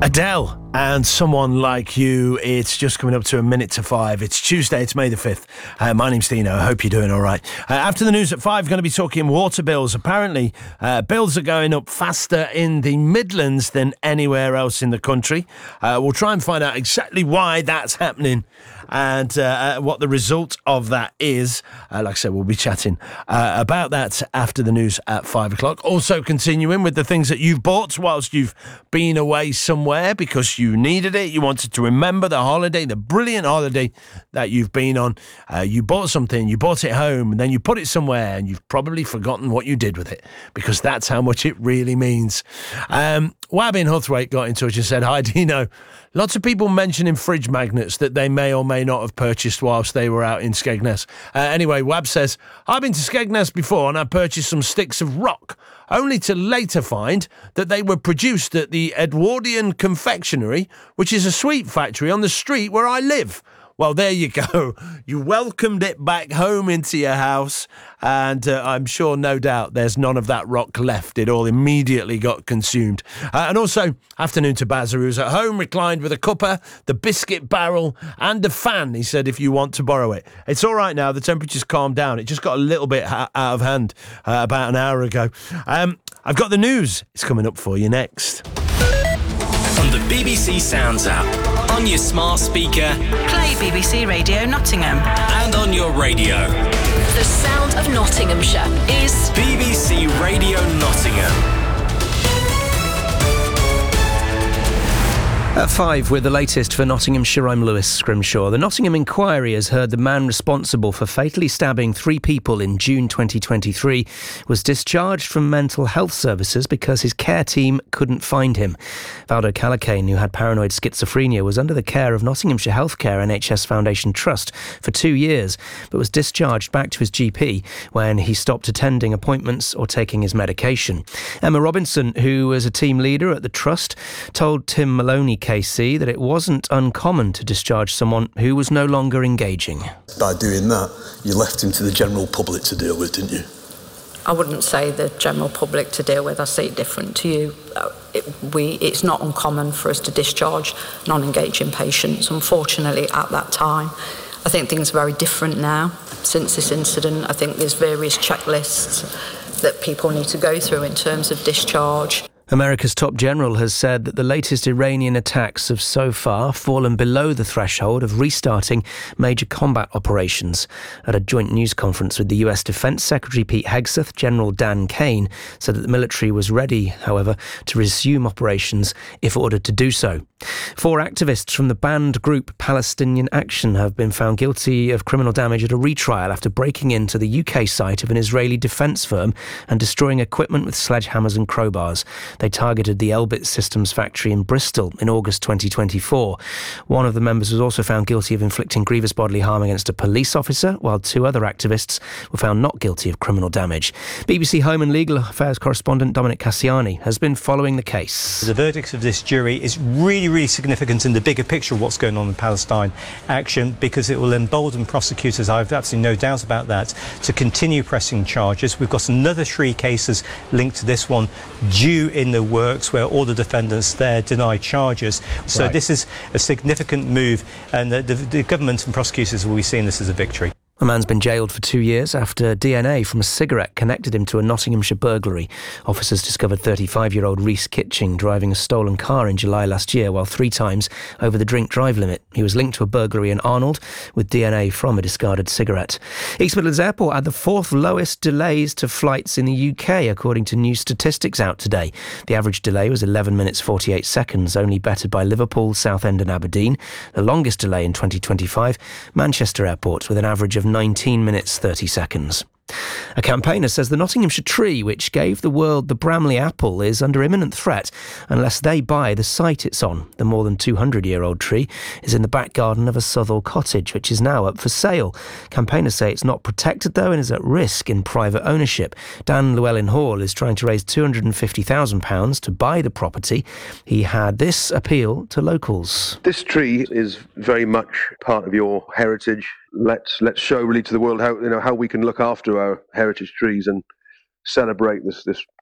Adele and Someone Like You. It's just coming up to 5:01. It's Tuesday, it's May the 5th. My name's Dino. I hope you're doing all right. After the news at 5, going to be talking water bills. Apparently, bills are going up faster in the Midlands than anywhere else in the country. We'll try and find out exactly why that's happening and what the result of that is. Like I said, we'll be chatting about that after the news at 5 o'clock. Also continuing with the things that you've bought whilst you've been away somewhere because you needed it. You wanted to remember the holiday, the brilliant holiday that you've been on. You bought something, you bought it home, and then you put it somewhere and you've probably forgotten what you did with it because that's how much it really means. Wabby in Huthwaite got in touch and said, "Hi, Dino. Lots of people mentioning fridge magnets that they may or may not have purchased whilst they were out in Skegness. Anyway, Wab says, I've been to Skegness before and I purchased some sticks of rock, only to later find that they were produced at the Edwardian Confectionery, which is a sweet factory on the street where I live." Well, there you go. You welcomed it back home into your house, and I'm sure, no doubt, there's none of that rock left. It all immediately got consumed. And also, afternoon to Bazza, who's at home, reclined with a cuppa, the biscuit barrel, and a fan. He said, if you want to borrow it. It's all right now. The temperature's calmed down. It just got a little bit out of hand about an hour ago. I've got the news. It's coming up for you next. On the BBC Sounds app, on your smart speaker, play BBC Radio Nottingham, and on your radio. The sound of Nottinghamshire is BBC Radio Nottingham. At 5 with the latest for Nottinghamshire, I'm Lewis Scrimshaw. The Nottingham Inquiry has heard the man responsible for fatally stabbing 3 people in June 2023 was discharged from mental health services because his care team couldn't find him. Valdo Calacane, who had paranoid schizophrenia, was under the care of Nottinghamshire Healthcare NHS Foundation Trust for 2 years, but was discharged back to his GP when he stopped attending appointments or taking his medication. Emma Robinson, who was a team leader at the Trust, told Tim Maloney KC that it wasn't uncommon to discharge someone who was no longer engaging. By doing that, you left him to the general public to deal with, didn't you? I wouldn't say the general public to deal with. I see it different to you. It's not uncommon for us to discharge non-engaging patients. Unfortunately, at that time, I think things are very different now. Since this incident, I think there's various checklists that people need to go through in terms of discharge. America's top general has said that the latest Iranian attacks have so far fallen below the threshold of restarting major combat operations. At a joint news conference with the US Defense Secretary Pete Hegseth, General Dan Kane said that the military was ready, however, to resume operations if ordered to do so. 4 activists from the banned group Palestinian Action have been found guilty of criminal damage at a retrial after breaking into the UK site of an Israeli defence firm and destroying equipment with sledgehammers and crowbars. They targeted the Elbit Systems factory in Bristol in August 2024. One of the members was also found guilty of inflicting grievous bodily harm against a police officer, while 2 other activists were found not guilty of criminal damage. BBC Home and Legal Affairs correspondent Dominic Cassiani has been following the case. The verdict of this jury is really significant in the bigger picture of what's going on in Palestine Action, because it will embolden prosecutors, I've absolutely no doubt about that, to continue pressing charges. We've got another 3 cases linked to this one due in the works where all the defendants there deny charges. So This is a significant move, and the government and prosecutors will be seeing this as a victory. A man's been jailed for 2 years after DNA from a cigarette connected him to a Nottinghamshire burglary. Officers discovered 35-year-old Reece Kitching driving a stolen car in July last year while 3 times over the drink-drive limit. He was linked to a burglary in Arnold with DNA from a discarded cigarette. East Midlands Airport had the 4th lowest delays to flights in the UK, according to new statistics out today. The average delay was 11 minutes 48 seconds, only bettered by Liverpool, Southend and Aberdeen. The longest delay in 2025, Manchester Airport, with an average of 19 minutes 30 seconds. A campaigner says the Nottinghamshire tree, which gave the world the Bramley apple, is under imminent threat unless they buy the site it's on. The more than 200-year-old tree is in the back garden of a Southall cottage, which is now up for sale. Campaigners say it's not protected, though, and is at risk in private ownership. Dan Llewellyn Hall is trying to raise £250,000 to buy the property. He had this appeal to locals. This tree is very much part of your heritage. Let's show really to the world how we can look after our heritage trees and celebrate this